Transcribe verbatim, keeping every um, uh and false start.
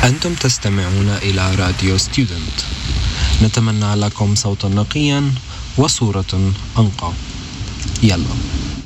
أنتم تستمعون إلى راديو ستودنت. نتمنى لكم صوتا نقيا وصورة أنقى. يلا